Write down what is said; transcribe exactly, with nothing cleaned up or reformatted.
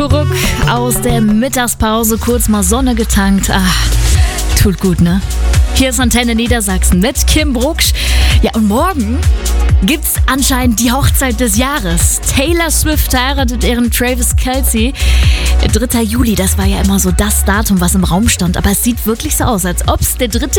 Zurück aus der Mittagspause, kurz mal Sonne getankt. Ach, tut gut, ne? Hier ist Antenne Niedersachsen mit Kim Brucksch. Ja, und morgen gibt's anscheinend die Hochzeit des Jahres. Taylor Swift heiratet ihren Travis Kelce. dritter Juli, das war ja immer so das Datum, was im Raum stand. Aber es sieht wirklich so aus, als ob es der dritte